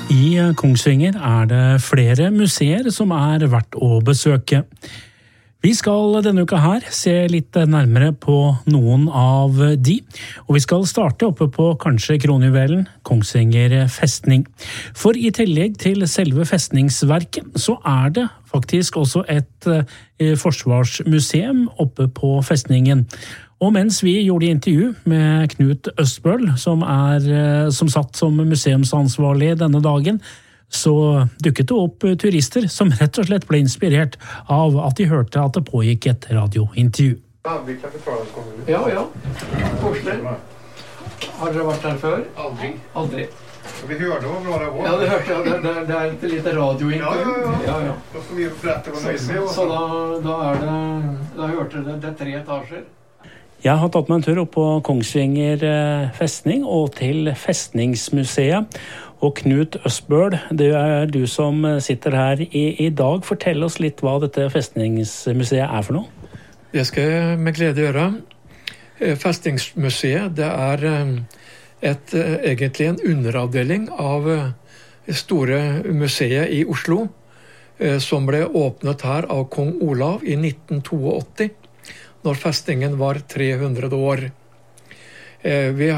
I Kongsvinger det flere museer som verdt å besøke. Vi skal denne uka her se litt nærmere på noen av de, og vi skal starte oppe på kanskje kronjuvelen, Kongsvinger festning. For i tillegg til selve festningsverket så det faktisk også et forsvarsmuseum oppe på festningen. Og mens vi gjorde intervju med Knut Østbøl, som satt som museumsansvarlig denne dagen, så dukket det opp turister som rett og slett ble inspirert av at de hørte at det pågikk et radiointervju. Ja. Korselig. Har dere vært her før? Aldri. Vi hørte hva bra det var. Ja, det hørte jeg. Det et lite radiointervju. Ja. Da skal vi berätta vad nöjd vi var. Så da hørte dere det 3 etasjer. Jeg har tatt meg en tur opp på Kongsvinger festning og til Festningsmuseet. Og Knut Østbøl, det du som sitter her i dag. Fortell oss litt hva dette Festningsmuseet for noe. Det skal jeg med glede gjøre. Festningsmuseet, det egentlig en underavdeling av store museet i Oslo, som ble åpnet her av kong Olav i 1982, når festningen var 300 år. Vi